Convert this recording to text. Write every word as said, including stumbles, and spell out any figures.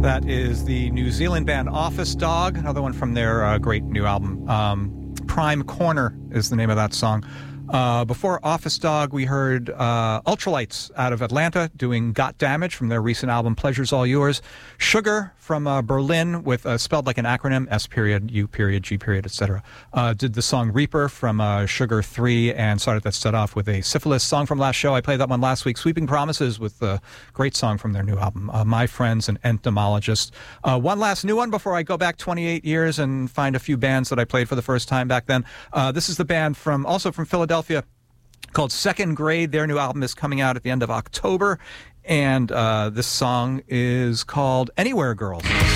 That is the New Zealand band Office Dog, another one from their uh, great new album. Um, Prime Corner is the name of that song. Uh, before Office Dog, we heard uh, Ultralights out of Atlanta doing Got Damage from their recent album Pleasure's All Yours. Sugar from uh, Berlin with uh, spelled like an acronym, S period, U period, G period, et cetera. Uh, did the song Reaper from uh, Sugar three and started that set off with a Syphilis song from last show. I played that one last week. Sweeping Promises with a great song from their new album, uh, My Friends and Entomologist. Uh, one last new one before I go back twenty-eight years and find a few bands that I played for the first time back then. Uh, this is the band from also from Philadelphia called Second Grade. Their new album is coming out at the end of October, and uh, this song is called Anywhere Girls.